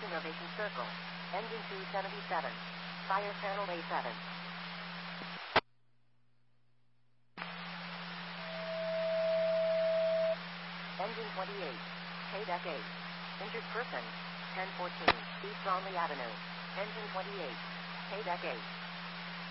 Innovation Circle. Engine 277. Fire channel A7. Engine 28. K-Deck 8. Injured person. 1014 East Bromley Avenue. Engine 28. K-Deck 8.